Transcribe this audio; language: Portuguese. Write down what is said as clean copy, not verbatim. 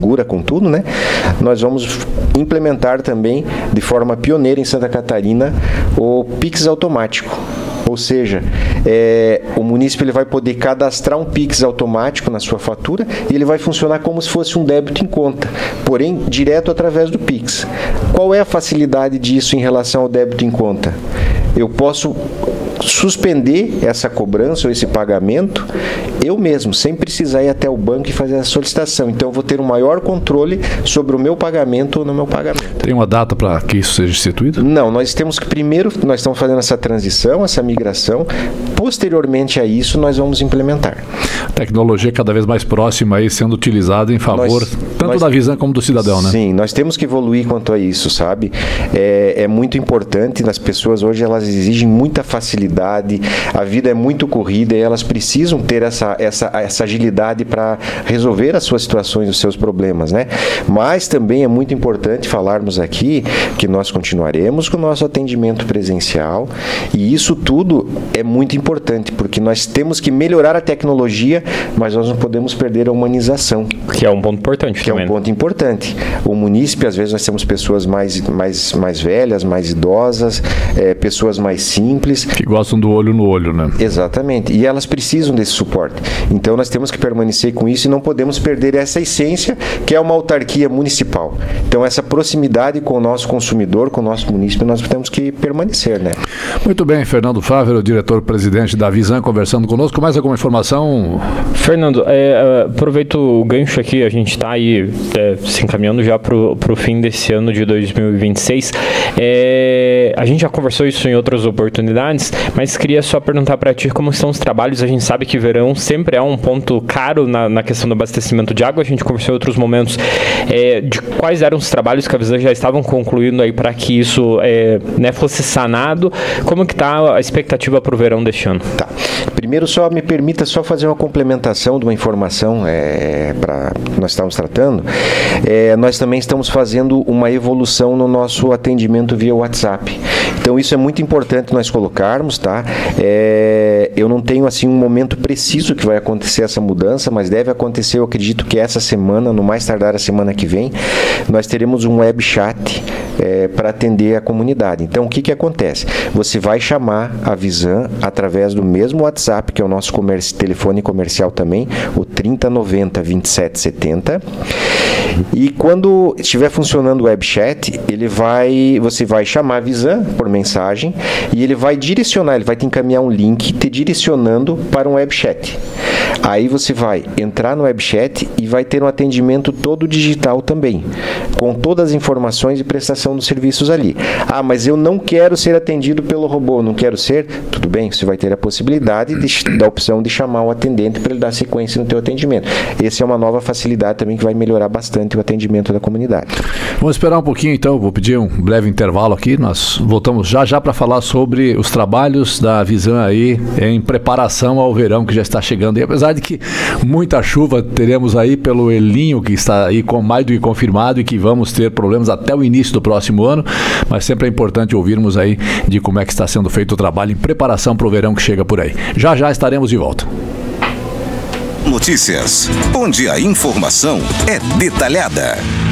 com tudo, né? Nós vamos implementar também, de forma pioneira em Santa Catarina, o Pix automático. Ou seja, o munícipe ele vai poder cadastrar um Pix automático na sua fatura e ele vai funcionar como se fosse um débito em conta, porém, direto através do Pix. Qual é a facilidade disso em relação ao débito em conta? Eu posso suspender essa cobrança ou esse pagamento eu mesmo, sem precisar ir até o banco e fazer a solicitação. Então, eu vou ter um maior controle sobre o meu pagamento ou no meu pagamento. Tem uma data para que isso seja instituído? Não, nós temos que primeiro, nós estamos fazendo essa transição, essa migração. Posteriormente a isso, nós vamos implementar. Tecnologia cada vez mais próxima aí sendo utilizada em favor tanto da Visan como do cidadão, né? Sim, nós temos que evoluir quanto a isso, sabe? É muito importante, as pessoas hoje elas exigem muita facilidade, a vida é muito corrida e elas precisam ter essa agilidade para resolver as suas situações, os seus problemas, né? Mas também é muito importante falarmos aqui que nós continuaremos com o nosso atendimento presencial e isso tudo é muito importante, porque nós temos que melhorar a tecnologia, mas nós não podemos perder a humanização. Que é um ponto importante. Que é um ponto importante. O munícipe, às vezes, nós temos pessoas mais velhas, mais idosas, pessoas mais simples. Que gostam do olho no olho, né? Exatamente. E elas precisam desse suporte. Então, nós temos que permanecer com isso e não podemos perder essa essência, que é uma autarquia municipal. Então, essa proximidade com o nosso consumidor, com o nosso munícipe, nós temos que permanecer, né? Muito bem, Fernando Fávero, diretor-presidente da Visan, conversando conosco. Mais alguma informação? Fernando, aproveito o gancho aqui, a gente está aí se encaminhando já para o fim desse ano de 2026. A gente já conversou isso em outras oportunidades, mas queria só perguntar para ti como estão os trabalhos. A gente sabe que verão sempre é um ponto caro na questão do abastecimento de água. A gente conversou em outros momentos de quais eram os trabalhos que a Visan já estavam concluindo aí para que isso fosse sanado. Como que está a expectativa para o verão deste ano? Tá. Primeiro, só me permita só fazer uma complementação de uma informação para nós estamos tratando. Nós também estamos fazendo uma evolução no nosso atendimento via WhatsApp. Então, isso é muito importante nós colocarmos, tá? Eu não tenho, assim, um momento preciso que vai acontecer essa mudança, mas deve acontecer, eu acredito que essa semana, no mais tardar a semana que vem, nós teremos um web chat para atender a comunidade. Então, o que acontece? Você vai chamar a Visan através do mesmo WhatsApp, que é o nosso telefone comercial também, o 3090-2770. E quando estiver funcionando o web chat, você vai chamar a Visan por mensagem e ele vai direcionar, ele vai te encaminhar um link te direcionando para um web chat. Aí você vai entrar no web chat e vai ter um atendimento todo digital também, com todas as informações e prestação dos serviços ali. Ah, mas eu não quero ser atendido pelo robô, não quero ser? Tudo bem, você vai ter a possibilidade da opção de chamar o atendente para ele dar sequência no teu atendimento. Essa é uma nova facilidade também que vai melhorar bastante o atendimento da comunidade. Vamos esperar um pouquinho então, vou pedir um breve intervalo aqui, nós voltamos já para falar sobre os trabalhos da Visan aí em preparação ao verão que já está chegando. E apesar de que muita chuva teremos aí pelo El Niño, que está aí mais do que confirmado e que vamos ter problemas até o início do próximo ano, mas sempre é importante ouvirmos aí de como é que está sendo feito o trabalho em preparação para o verão que chega por aí. Já estaremos de volta. Notícias, onde a informação é detalhada.